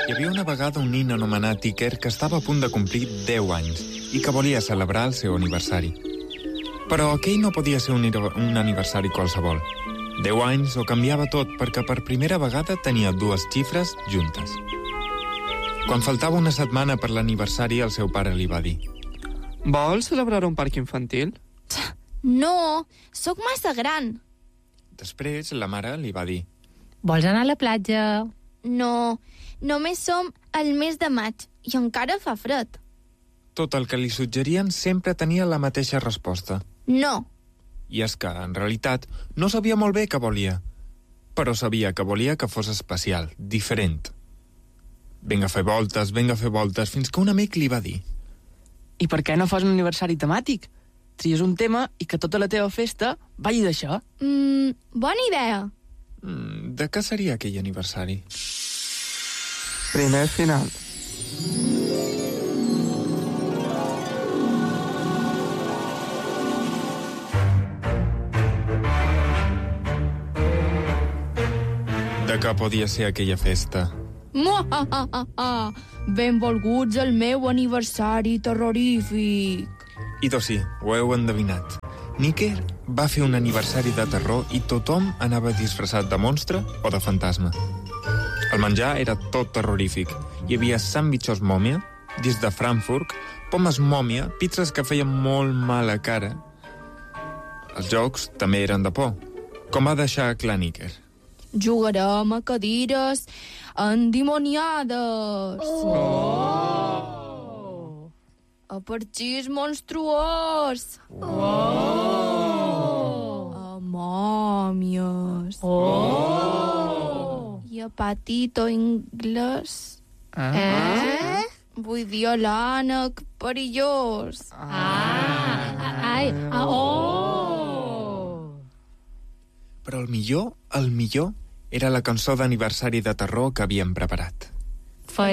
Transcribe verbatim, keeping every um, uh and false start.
Hi havia una vegada un nin anomenat Iker que estava a punt de complir deu anys i que volia celebrar el seu aniversari. Però aquell no podia ser un, un aniversari qualsevol. deu anys ho canviava tot perquè per primera vegada tenia dues xifres juntes. Quan faltava una setmana per l'aniversari, el seu pare li va dir: Vols celebrar un parc infantil? No, sóc massa gran. Després la mare li va dir: Vols anar a la platja? No, només som al mes de maig i encara fa fred. Tot el que li suggerien sempre tenia la mateixa resposta. No. I és que, en realitat, no sabia molt bé què volia, però sabia que volia que fos especial, diferent. Vinga a fer voltes, vinga a fer voltes, fins que un amic li va dir: I per què no fas un aniversari temàtic? Tries un tema i que tota la teva festa vagi d'això. Mm, bona idea. Mm, de què seria aquell aniversari? Primer final. De què podia ser aquella festa? Muahahaha! Benvolguts al meu aniversari terrorífic. I doncs sí, ho heu endevinat. Níker va fer un aniversari de terror i tothom anava disfressat de monstre o de fantasma. El menjar era tot terrorífic. Hi havia sàndwiches mòmia, discs de Frankfurt, pomes mòmia, pizzas que feien molt mala cara. Els jocs també eren de por, com va deixar clar Níker. Jugarem a cadires endimoniades. Oh! A parxís monstruós. Oh! A mòmies. Oh! I a patito inglès. Ah. Eh? Vull dir a l'ànec perillós. Ah! Ai! Ah, oh! Però el millor, el millor, era la cançó d'aniversari de terror que havíem preparat.